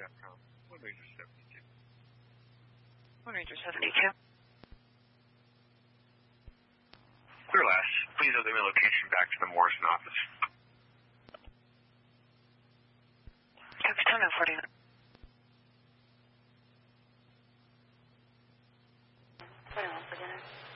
DEFCON, One Ranger 72. One Ranger 72. Clear last. Please update my location back to the Morrison office. Capitan 49. Put it on for dinner.